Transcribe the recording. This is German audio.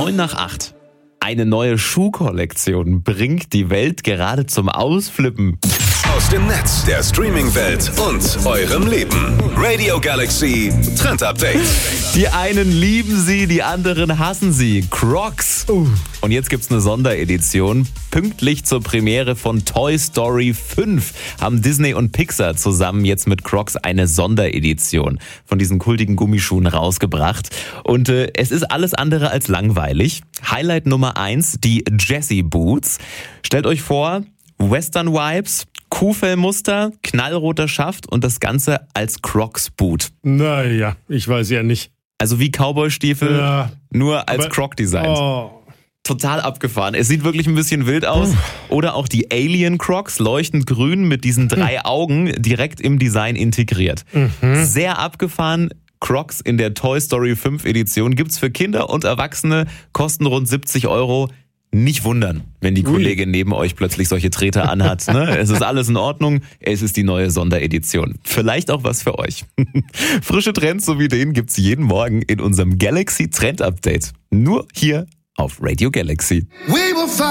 7:09. Eine neue Schuhkollektion bringt die Welt gerade zum Ausflippen. Aus dem Netz, der Streaming-Welt und eurem Leben. Radio Galaxy Trend Update. Die einen lieben sie, die anderen hassen sie. Crocs. Und jetzt gibt's eine Sonderedition. Pünktlich zur Premiere von Toy Story 5 haben Disney und Pixar zusammen jetzt mit Crocs eine Sonderedition von diesen kultigen Gummischuhen rausgebracht. Und es ist alles andere als langweilig. Highlight Nummer 1, die Jessie Boots. Stellt euch vor, Western Vibes, Kuhfellmuster, knallroter Schaft und das Ganze als Crocs-Boot. Naja, ich weiß ja nicht. Also wie Cowboy-Stiefel, Ja, nur als Croc-Design. Oh. Total abgefahren. Es sieht wirklich ein bisschen wild aus. Oder auch die Alien Crocs, leuchtend grün mit diesen 3 Augen direkt im Design integriert. Sehr abgefahren. Crocs in der Toy Story 5 Edition gibt's für Kinder und Erwachsene, kosten rund 70 €. Nicht wundern, wenn die Kollegin neben euch plötzlich solche Treter anhat. Ne? Es ist alles in Ordnung. Es ist die neue Sonderedition. Vielleicht auch was für euch. Frische Trends so wie den gibt's jeden Morgen in unserem Galaxy Trend Update. Nur hier auf Radio Galaxy.